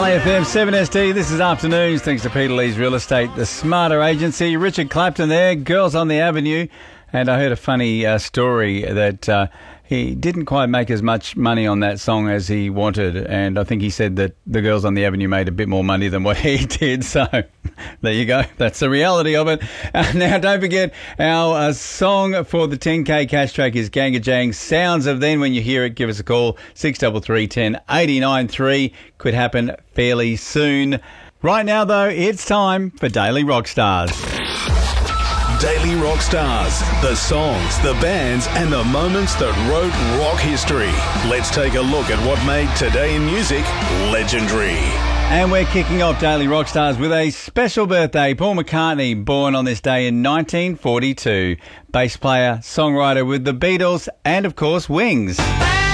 Mallee FM 7SD. This is Afternoons, thanks to Peter Lee's Real Estate, the Smarter Agency. Richard Clapton there, Girls on the Avenue. And I heard a funny story that he didn't quite make as much money on that song as he wanted. And I think he said that the Girls on the Avenue made a bit more money than what he did. So there you go. That's the reality of it. Now, don't forget, our song for the 10K cash track is Ganga Jang. Sounds of Then. When you hear it, give us a call. 633 10 89 3. Could happen fairly soon. Right now, though, it's time for Daily Rock Stars. Daily Rock Stars, the songs, the bands and the moments that wrote rock history. Let's take a look at what made Today in Music legendary. And we're kicking off Daily Rock Stars with a special birthday. Paul McCartney, born on this day in 1942. Bass player, songwriter with the Beatles and, of course, Wings.